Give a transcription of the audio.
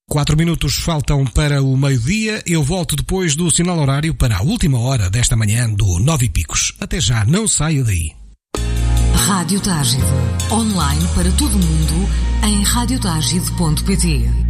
4 minutos faltam para o meio-dia. Eu volto depois do sinal horário para a última hora desta manhã do 9 e Picos. Até já, não saia daí. Rádio Tágido. Online para todo o mundo em radiotagide.pt.